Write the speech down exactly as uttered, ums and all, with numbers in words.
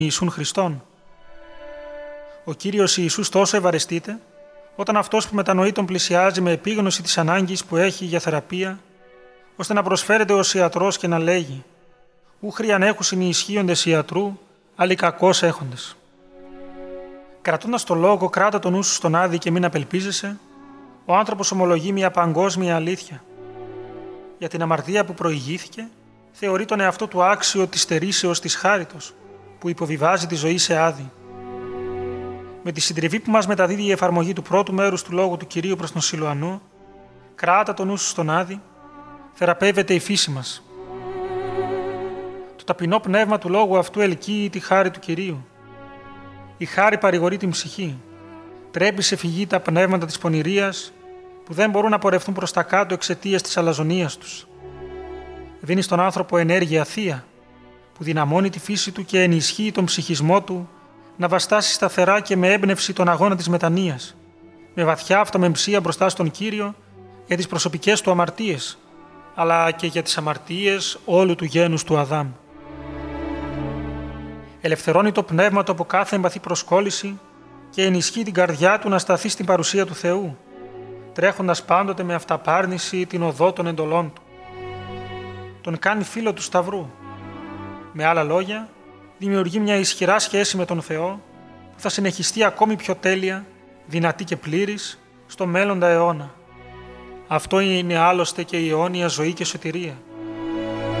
Ιησούν Χριστόν. Ο Κύριος Ιησούς τόσο ευαρεστείται, όταν αυτός που μετανοεί τον πλησιάζει με επίγνωση της ανάγκης που έχει για θεραπεία, ώστε να προσφέρεται ως ιατρός και να λέγει «Ου χρειαν έχουσιν οι ισχύοντες ιατρού, άλλοι κακώς έχοντες». Κρατώντας το λόγο, κράτα τον νου σου στον άδει και μην απελπίζεσαι, ο άνθρωπος ομολογεί μια παγκόσμια αλήθεια. Για την αμαρτία που προηγήθηκε, θεωρεί τον εαυτό του άξιο της στερήσεως της χάριτος, που υποβιβάζει τη ζωή σε άδη. Με τη συντριβή που μας μεταδίδει η εφαρμογή του πρώτου μέρους του λόγου του Κυρίου προς τον Σιλουανό, κράτα τον νου σου στον άδει, θεραπεύεται η φύση μας. Το ταπεινό πνεύμα του λόγου αυτού ελκύει τη χάρη του Κυρίου. Η χάρη παρηγορεί την ψυχή. Τρέπει σε φυγή τα πνεύματα της πονηρίας που δεν μπορούν να πορευτούν προς τα κάτω εξαιτίας της αλαζονίας τους. Δίνει στον άνθρωπο ενέργεια θεία, που δυναμώνει τη φύση του και ενισχύει τον ψυχισμό του να βαστάσει σταθερά και με έμπνευση τον αγώνα της μετανοίας, με βαθιά αυτομεμψία μπροστά στον Κύριο για τις προσωπικές του αμαρτίες, αλλά και για τις αμαρτίες όλου του γένους του Αδάμ. Ελευθερώνει το πνεύμα του από κάθε εμπαθή προσκόλληση και ενισχύει την καρδιά του να σταθεί στην παρουσία του Θεού, τρέχοντας πάντοτε με αυταπάρνηση την οδό των εντολών του. Τον κάνει φίλο του Σταυρού. Με άλλα λόγια, δημιουργεί μια ισχυρά σχέση με τον Θεό που θα συνεχιστεί ακόμη πιο τέλεια, δυνατή και πλήρης στο μέλλοντα αιώνα. Αυτό είναι άλλωστε και η αιώνια ζωή και σωτηρία.